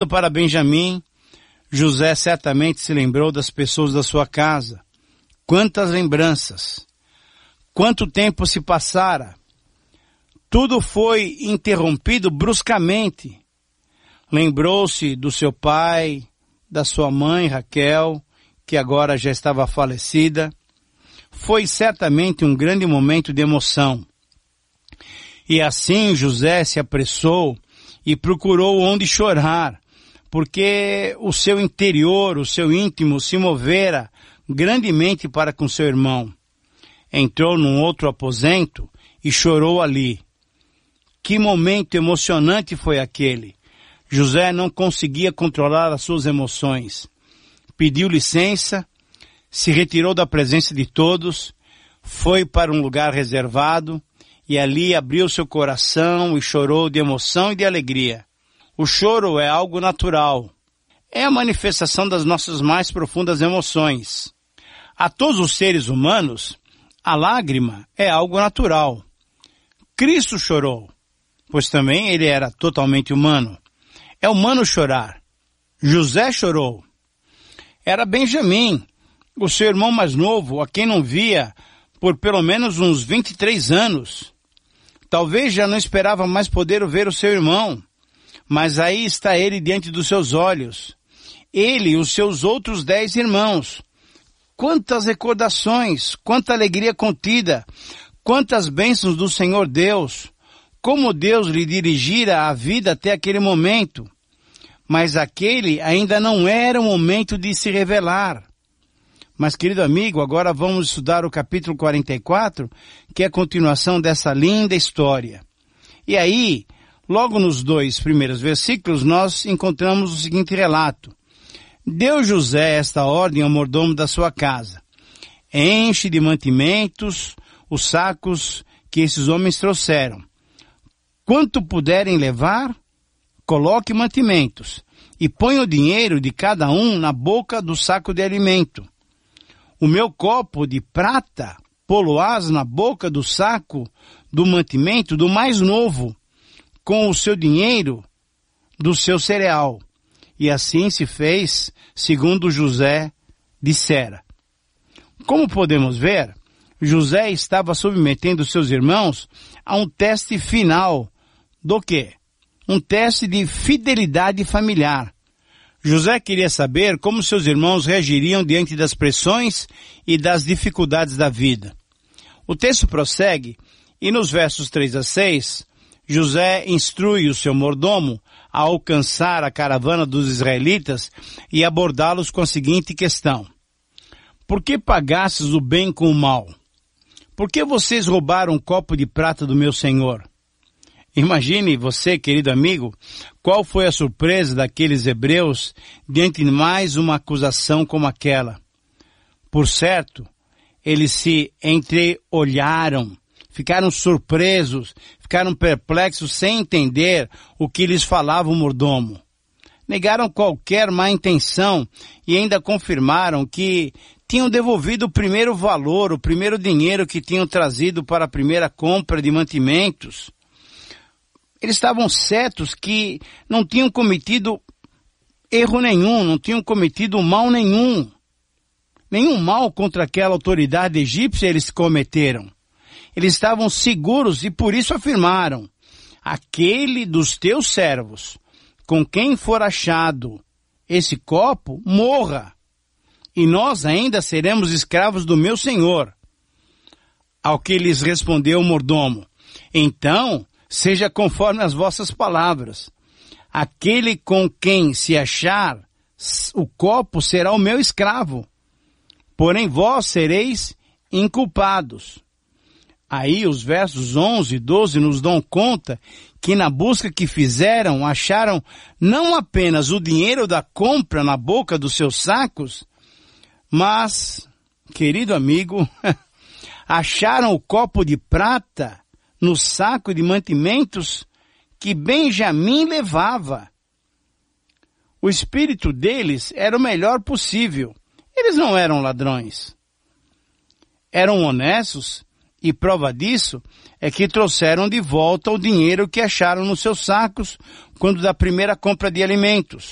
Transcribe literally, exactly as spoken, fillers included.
Para Benjamim, José certamente se lembrou das pessoas da sua casa. Quantas lembranças! Quanto tempo se passara! Tudo foi interrompido bruscamente. Lembrou-se do seu pai, da sua mãe Raquel, que agora já estava falecida. Foi certamente um grande momento de emoção. E assim José se apressou e procurou onde chorar, porque o seu interior, o seu íntimo se movera grandemente para com seu irmão. Entrou num outro aposento e chorou ali. Que momento emocionante foi aquele! José não conseguia controlar as suas emoções. Pediu licença, se retirou da presença de todos, foi para um lugar reservado e ali abriu seu coração e chorou de emoção e de alegria. O choro é algo natural. É a manifestação das nossas mais profundas emoções. A todos os seres humanos, a lágrima é algo natural. Cristo chorou, pois também ele era totalmente humano. É humano chorar. José chorou. Era Benjamim, o seu irmão mais novo, a quem não via por pelo menos uns vinte e três anos. Talvez já não esperava mais poder ver o seu irmão, mas aí está ele diante dos seus olhos. Ele e os seus outros dez irmãos. Quantas recordações, quanta alegria contida, quantas bênçãos do Senhor Deus. Como Deus lhe dirigira a vida até aquele momento. Mas aquele ainda não era o momento de se revelar. Mas, querido amigo, agora vamos estudar o capítulo quarenta e quatro, que é a continuação dessa linda história. E aí, logo nos dois primeiros versículos, nós encontramos o seguinte relato. Deu José esta ordem ao mordomo da sua casa. Enche de mantimentos os sacos que esses homens trouxeram. Quanto puderem levar, coloque mantimentos e põe o dinheiro de cada um na boca do saco de alimento. O meu copo de prata poloás na boca do saco do mantimento do mais novo, com o seu dinheiro do seu cereal. E assim se fez, segundo José dissera. Como podemos ver, José estava submetendo seus irmãos a um teste final. Do quê? Um teste de fidelidade familiar. José queria saber como seus irmãos reagiriam diante das pressões e das dificuldades da vida. O texto prossegue e nos versos três a seis, José instrui o seu mordomo a alcançar a caravana dos israelitas e abordá-los com a seguinte questão. Por que pagastes o bem com o mal? Por que vocês roubaram um copo de prata do meu senhor? Imagine você, querido amigo, qual foi a surpresa daqueles hebreus diante de mais uma acusação como aquela. Por certo, eles se entreolharam, ficaram surpresos, ficaram perplexos sem entender o que lhes falava o mordomo. Negaram qualquer má intenção e ainda confirmaram que tinham devolvido o primeiro valor, o primeiro dinheiro que tinham trazido para a primeira compra de mantimentos. Eles estavam certos que não tinham cometido erro nenhum, não tinham cometido mal nenhum. Nenhum mal contra aquela autoridade egípcia eles cometeram. Eles estavam seguros e por isso afirmaram, aquele dos teus servos, com quem for achado esse copo, morra, e nós ainda seremos escravos do meu senhor. Ao que lhes respondeu o mordomo, então, seja conforme as vossas palavras. Aquele com quem se achar o copo será o meu escravo. Porém vós sereis inculpados. Aí os versos onze e doze nos dão conta que na busca que fizeram, acharam não apenas o dinheiro da compra na boca dos seus sacos, mas, querido amigo, acharam o copo de prata no saco de mantimentos que Benjamim levava. O espírito deles era o melhor possível. Eles não eram ladrões. Eram honestos e prova disso é que trouxeram de volta o dinheiro que acharam nos seus sacos quando da primeira compra de alimentos.